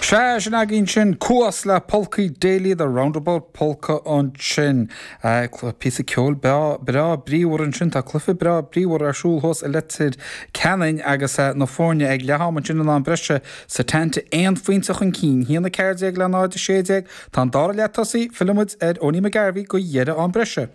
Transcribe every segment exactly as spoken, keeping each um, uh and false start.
Sean agin sin cuas le polcaí déili the roundabout polca an sin pí ceol bra bríhar an sin tá clufa bra bríhar arsúlhos elected canin agus na fórne ag leham an sin an breise sa tenta ein faointach an cín híanana ceirde ag le náid a séideag tá dára le tosaí filmid ed Óní McGarvey go dhéad an breise.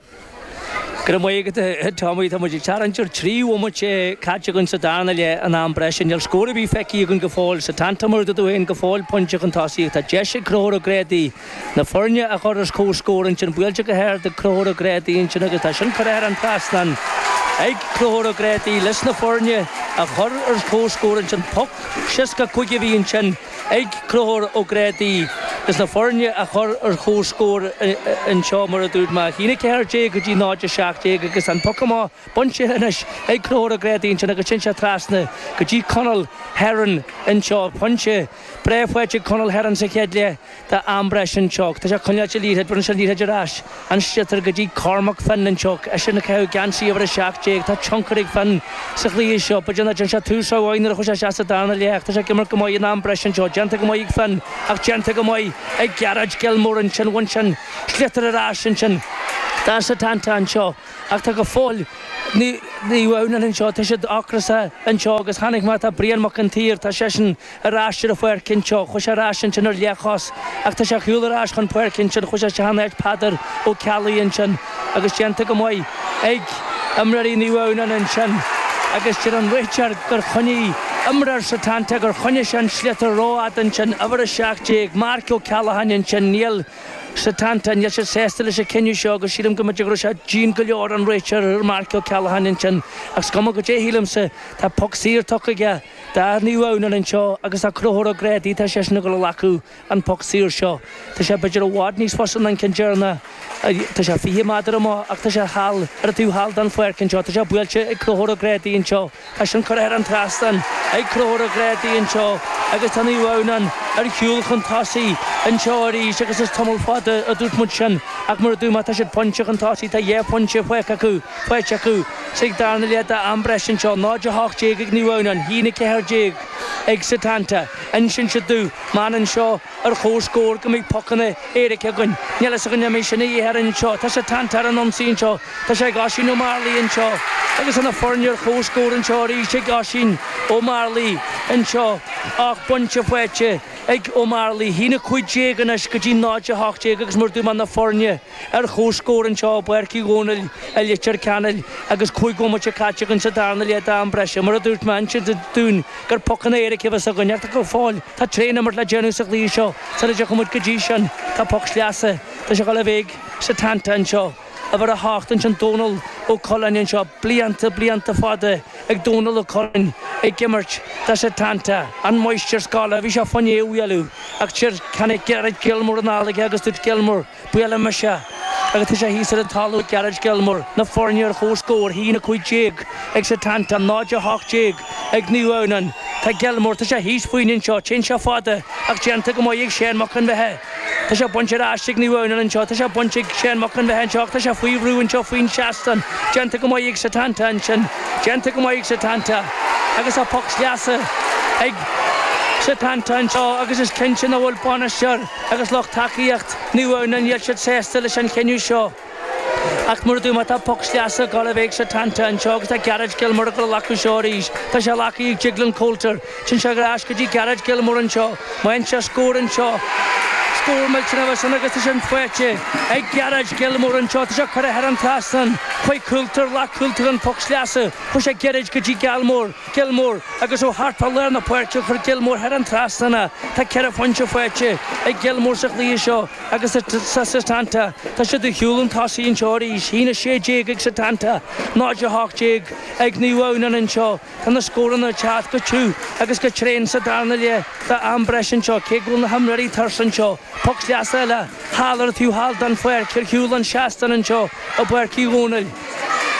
Gyda mwy gyda Tommy, ta mwyd charan ti'r tri o mwyd che cadw gyn sa darna le yn am bresin. I'r sgwr i fi ffeci gyn gyffol, sa tanta mwyd ydw ein gyffol pwntio gyn tosi. Ta jesio crowr o gredi. Na ffyrnia a chor ys co sgwr yn chyn bwyltio gyher dy crowr o gredi yn chyn agos. Ta sy'n carer yn trasnan. Eig crowr o gredi, lys na ffyrnia a chor ys co sgwr yn chyn poc. Sysga cwgi fi yn chyn. Eig crowr o gredi. Lys na ffyrnia a chor ys co sgwr yn sio mwyd ydwyd ma. Hina ceher je gyddi nod y siach. Agus an Pokemon bunche henish ag crowr gredi in chana gachincha trasna gaji Connell Heron in cho punche brefweche Connell Heron se kedle ta ambresh in chok ta konya chali het brunshal ni hajarash an shetar gaji Cormac fan in chok ashna ka gansi over shak jeg ta chunkerig fan skhli sho pajana chansha tu so wainer khosha shasa dana le ta kemer ko moy ambresh in chok janta ko moy fan ag janta ko moy ag garage Gilmore in chan wanchan shetar rash in chan ta sa tanta in chok ach ta go fol ni ni wona in shot ta shid akrasa in chogus hanig mata brian macantir ta session a rash of work in chok khosha rash in chan liachos ach ta shakul rash khon work in chan khosha chanet pader o cali in chan agus janta go moy eg am ready ni wona in chan agus chiran richard gur khoni amrar satanta gur khoni shan sletter ro at in chan aver shak jeg marco callahan in chan neil Satanta and yes, Sestel is a Kenya show, go see them come at Jogrosha, Jean Gallor and Richard, Marco Callahan and Chan, Axcomo J. Hillam say, that Poxir Tokaga, that new owner and show, Agasa Crohora Grady, Tashashnagal Laku, and Poxir show. Tasha Bajara Wadney's person and Kanjerna, Tasha Fia Madramo, Actasha Hal, or two Hal done for Kanjo, Tasha Welcher, a Crohora Grady and show, Ashan Correr and Trastan, a Crohora Grady and show, Agatani Wonan, a Hul Contasi, and Chori, Shakas Tomal Fod. a dúirt muid sin ach mar dú mata sé ponche an táí tá é ponche fuecaú fuechaú sig darna le a ambresin seo náide háchtég ag níhán hína ceirjég ag satanta an sin se dú manan seo ar chóscór go mbeidh pocanna éirice gunn neala sa gunne mé sinna éaran seo tá satanta an omsín seo tá sé gasín ó Marlí an seo agus anna forneir chóscór an seo rí sé gasín ó Marlí an seo ach ponche fueche ag ó Marlí hína chuidjé gan as go dtí náide háchtég agus mar dú man na forne ar chóscór an seo buircí gónal a litir canal agus chuig go mute caite gan sa darna le am breise mar a dúirt man si dún gur pocanna éirice bheits a gunneach go fáil tá tréna mar le déanú sa lí seo sa le chumud go dtí sin tá pocs leasa tá se go le bhéig sa tanta an seo a bhar a háchtan sin Donal ó Colin an seo blianta blianta fada ag Donal ó Colin ag gimmert tá sa tanta an moistir scala bhí se fanné uialú ach tíir canna Garage Gilmore an álaigh agus dúirt Gilmore buala me se agus tá sé híos an talú Garage Gilmore na forneir chóscór hína chuidjég ag sa tanta náide háchtjég ag níhán tá Gilmore tá sé híos faoin seo tin se fada ach déanta go mbeidh séan mochan bheitthe tá sé bunche ráistigh níhán an seo tá sé bunche séan mochan bheitthe seo tá sé faoi brúin seo faoin seastan déanta go mbeidh sa tanta an sin déanta go mbeidh sa tanta agus a pocs leasa ag satanta an seo agus is cincin a bhfuil banisteir agus loch takeíocht níhán an iad siad sésta leis an ceniu seo ach mar dú mata pocs leasa gála bhéh satanta an seo agus tá Garage Gilmore go lacu seo ríis tá sé lacaí ag Jiglan Coulter sin se grás go dtí Garage Gilmore an seo main se scór an seo scór meid sin bheits agus sin fuite ag Garage Gilmore an seo tá se chuir ar an trastan chuig Coulter le Coulter an pocs leasa chu sé Garage go dtí Gilmore Gilmore agus ó hartpa learna puirte chur Gilmore ar an trastanna tá ceir funse fuite ag Gilmore sa lí seo agus sa satanta tá sé do hiúlan tásaí an seo ríis hína sé jég ag satanta náide háchtjég ag níhán an seo tá na scóran na chat go tú agus go tréin sa darna le tá ambresin seo cé gúil na hamraí tarsan seo pocs leasa eile hálar tú hall dan fuir cur hiúlan seastan an seo a buircí gónal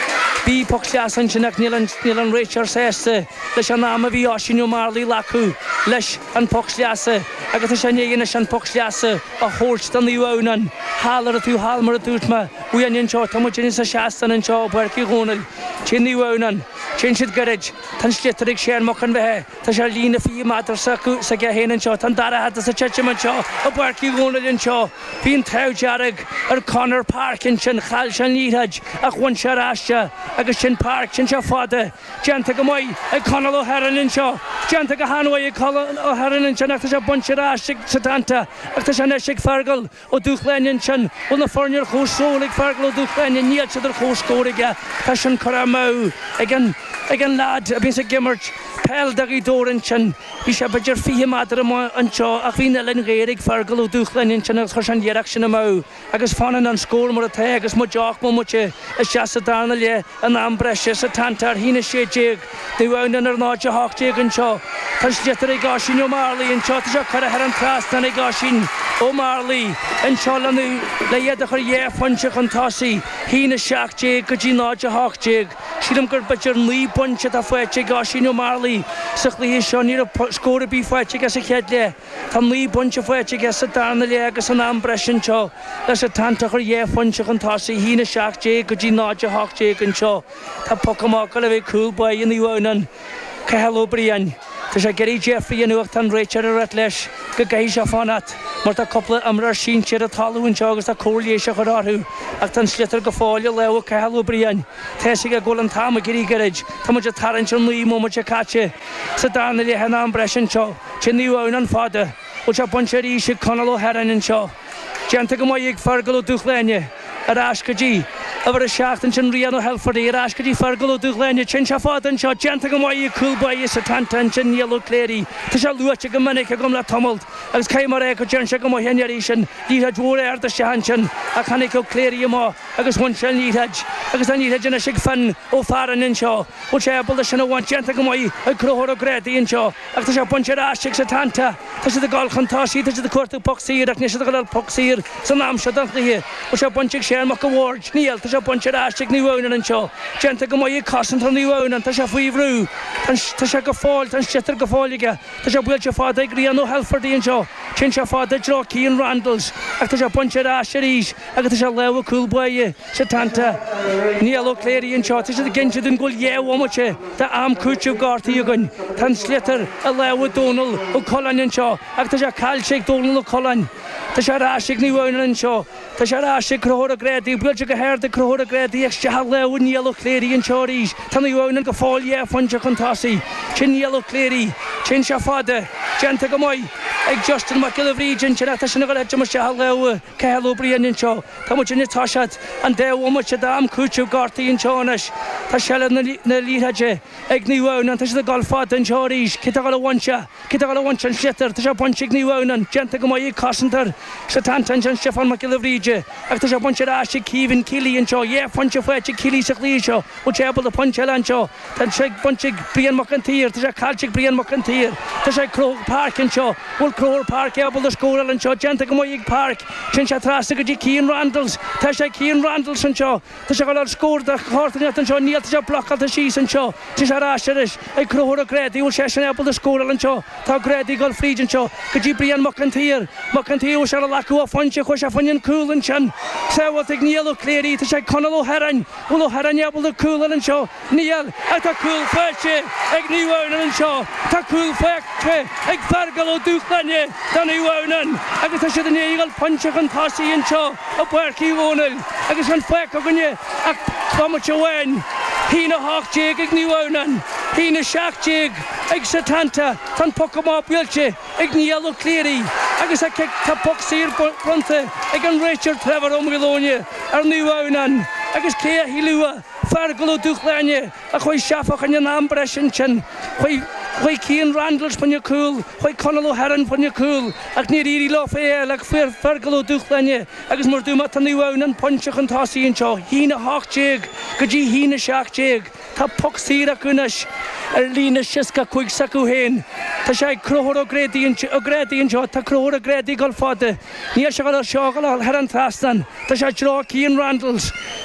Bí pochleasan sinach nílan nílan Richard Seste leis an am a bhí áisiú Marley lacu leis an pochleasa agus is an éana an pochleasa a chóirt don íhhanan hálar a tú hálmar a dútma uanin seo tá muidir is a seastan an seo buircí gúnal sin íhhanan sin siad garid tan slitarig sé an mochan bheitthe tá sé lína fí mátar sa sa ge héanaan seo tan dara hat sa teteman seo a buircí gúnal in seo bhín taudearag ar Connor Park in sin chail sin líhaid a chuin se ráiste agus sin park sin se fáda deanta go maiid ag Conal O'Haran in seo deanta go hanhaid ag Conal O'Haran in sin ach tá sé bunse ráiste sa tanta ach tá sé neisig fergal ó dúchlein sin ó na fórneir chúsólig fergal ó dúchlein níl siidir chúscóige tá sin choramó ag an ag an lad a bhín sa gimmert Pel dagí dóran sin bhí sé beidir fihe madar an seo ach bhí nilinn réig fergal ó dúchlein sin agus chuir an dhearach sin amó agus fanan an scór mar a the agus mu deach mo mute is se sa dána le an am breise sa tantar hína sé déag dúhhanan ar náide hátéag an seo tá slitar i gáisiín ó Marley an seo tá se chu ar an trasna i gáisiín ó Marley an seo leú le iad chur dhé fanseach an tásaí hína seachtéag go dtí náide hátéag sílam gur beidir ní bunse a foiite gáisiín ó Marley sa chlí seo ní a scóra bí foiite a sa chead le tá ní bunse foiite a sa dána le agus an am breisin seo leis a tanta chur dhé fanseach an tásaí hína seachtéag go dtí náide hátéag an seo tá pocamácha le bheith cool ba in íhhanan ce hello brian Tá sé geirí Jeffrey an ucht an Richard a rat leis go gaí se fanat mar tá coppla amrar sin siad a talún seo agus tá cóirléise chu ráthú ach tan slitar go fáile le ce hello brian Teisi a ggóil an táma geirí garid Tá muid a tarann sin lí mó muid a caite sa dána le hena an breisin seo sin níhhain an fada ó se bunse ríise Conal O'Haran in seo Deanta go maiid ag fergal ó dúchleine ar ascadí a bhar a seachtain sin rian ó Helfordaí ar ascadí fergal ó dúchleine sin se fád an seo deanta go maiid coolbaí sa tantan sin níalú cléirí Tá se luaite go minic a gom le tomult agus céim mar é go dean se go mo hearí sin líthe dúra ar de sehan sin a chanig go cléirí má agus bhain sin lítheid agus an lítheid inna sig fan ó faran in seo ó sé bol sin a bhain deanta go maiid ag crothir ó grédaí in seo ach tá se bunse ráiste sa tanta Tá si a gáil chutáí tá si a cuairtú poxír ach ní si a go poxír san am se danlahé ó se bunte sé amach go bhór níl tá se bunse ráiste níhhanan an seo deanta go maiid cosint an níhhanan tá se faoihrú tá se go fáil tá sitar go fáige tá se builte fád ag rian ó Helfordaí an seo sin se fád a dro Cian Randalls ach tá se bunse ráiste ríis agus tá se leha coolbaie se tanta níl ó cléirí an seo tá se a ginse den ghil dhéhhaimete tá am cúteú gátaí agan tá slitar a leha Donal ó Colan an seo ach tá se cailseigh Donal ó Colan Tá se ráiste níhhanan an seo Tá se ráiste crothir a grédaí builte go hair de crothir a grédaí ag se leha níl ó cléirí an seo ríis Tá níhhanan go fáil fanse chun tásaí sin níl ó cléirí sin se fada deanta go maiid ag Justin McGillivray sin tá sinna go leite mar se leha ce hello brian in seo Tá mu sin táisiad an déhhaimete dám cúteú gátaí an seonas Tá se na lítheide ag níhhanan tá si a gáil fád an seo ríis ci go bhainse ci go bhainse an slitar tá se bunse níhhanan deanta go maiid cosantar sa tantan sin Stefan McGillivray ach tá se bunse ráiste Kevin Kelly an seo é fanse foiite Kelly sa chlí seo ó tebal a punche an seo Tá se bunse Brian McIntyre tá se cailteigh Brian McIntyre Tá sé Crow Park an seo bhfuil Crow Park ebal a scóil an seo deanta go maiid park sin se trasna go dtí Cian Randalls Tá sé Cian Randalls an seo Tá se gáil ar scór de chóirtaí an seo níl tá se blochail a síos an seo Tá se ráisteis ag crothir a grédaí bhfuil sé sin ebal a scóil an seo Tá grédaí gáil fríd an seo go dtí Brian McIntyre McIntyre se a lacu a fanse chuir se fanin cúlan sin Sáhailt ag níl ó cléirí tá sé Conal O'Haran bhfuil O'Haran ebal a cúlan an seo níl a tá cúil foiite ag níhhanan an seo Tá cúil foiite ag fergal ó dúchleine Tá níhhanan agus tá siad an éigeil punseach an tásaí an seo a buircí bhónal agus an foiic a gunne ach támate bhain hína hátéag ag níhhanan hína seachtéag ag sa tanta tan pocamá builte ag níl ó cléirí agus a tá poxír bronta ag an Richard Trevor ó Mgilóine ar níhhanan agus cé hí lua fergal ó dúchleine a chuid seafach an an am breisin sin chuid chuid Cian Randalls fanne cool chuid Conal O'Haran fanne cool ach ní ríí lá fé le fear fergal ó dúchleine agus mar dúma tan níhhanan punseach an tásaí an seo hína hátéag go dtí hína seachtéag tá poxír a cunas ar lína sisca chuig sacu héin Tá sé crothir ó grédaí ó grédaí an seo tá crothir a grédaí gáil fada níl se gáil ar seo gáil ar an trasnan Tá sé dro Cian Randalls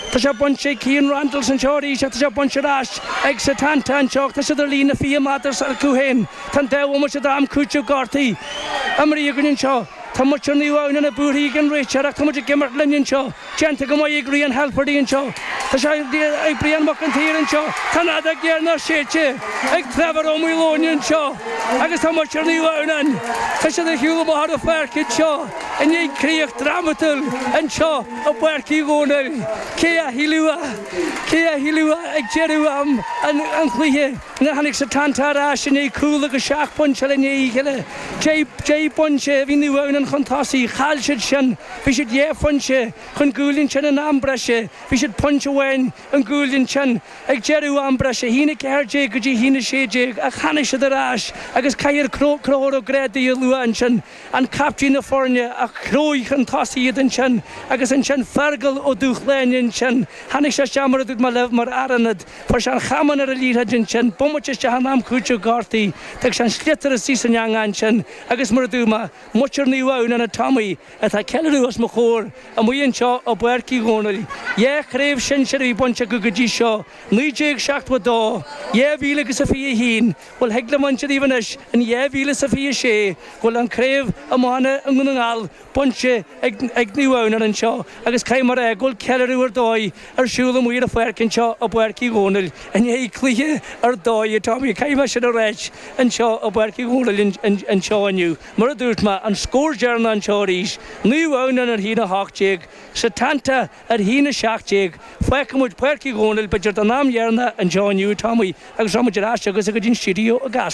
Tá sé bunse Cian Randall san seorí se sé bunse ras ag sa tanta an seocht tá sé idir lína fi matas ar cúhéin tan de se am cúteú gartaí amí gunn seo. Tá mu níháin na búí an réiteach tá muidir gimmar lenin seo, Genta go mai agríon helparíon seo. Tá sé ag brianach an tíir an seo, Tá a ggéarnar séte ag trefar ó múlóin seo, agus tá mu níháin Tá sé a hiúla mar a fercid seo in éagríocht dramatal an seo a buircí gcónail. Cé a hiúa Cé a hiúa ag jeú am an chluthe na hanig sa tantará sin é cúla go seach bunse le éile. Jé bunse hí nuhain an chuntásaí chailseid sin, bhí siad dhé funse chun gúlinn sin an ambreise, bhí siad punchehhain an gúlinn sin ag jeú ambreise, hína ceiré go dtí hína séé a chaine se arás agus caiir cróró ó grédaí a luúan sin an captí na fórne a chróich an tasaíad an sin agus an sin fergal ó dúchléin sin. Hanig sé seaamara dút mar leh mar aranad for se an chaman ar a líhaidir sin, bummate se han am cúteú gartaí, teag se slitar a sí san an sin agus mar dúma muir níháin an a Tommy a tá ceú as mo chóir a muon seo ó buircí gcónaí. Dhé chréibh sin se í bunse go go dtí seo, nuidéag seachtha dó, dhé bhíle agus a fi hín, bhfuil heagla man se íhanis an dhé bhíle sa fi sé, bhfuil an chréibh a mána an gúnaáil bunse ag níháin an seo, agus cai mar é ghfuil ceú ar dóid arsúla muir a fuircinn seo ó buircí gcónail an é clíthe ar dóid a Tommy caiime sin a réit an seo ó buircí gcónail an seo aniu. Mar a dúirt ma an scóirdearna an seórís, nuháin ar hína háteag, sa tanta ar hína seachteag, foiice muid puircí gcónail beidir an námhearna an seo aniu Tommy agus ráidir as agus a go dtín studio a gas.